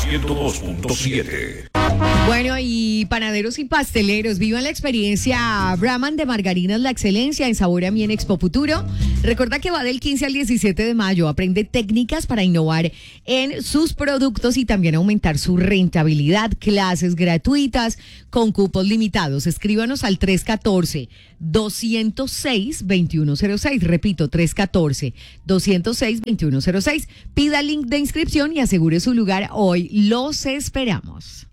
102.7. Bueno, y panaderos y pasteleros, vivan la experiencia Brahman de margarinas, la excelencia en Sabor a Mí en Expo Futuro. Recuerda que va del 15 al 17 de mayo. Aprende técnicas para innovar en sus productos y también aumentar su rentabilidad. Clases gratuitas con cupos limitados. Escríbanos al 314-206-2106. Repito, 314-206-2106. Pida link de inscripción y asegure su lugar hoy. Los esperamos.